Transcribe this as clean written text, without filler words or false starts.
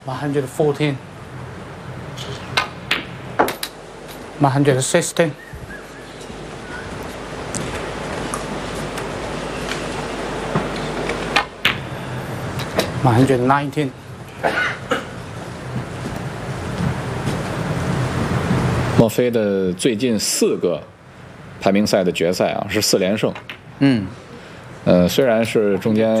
114, 116, 119. 莫非的最近4个排名赛的决赛啊是4连胜。虽然是中间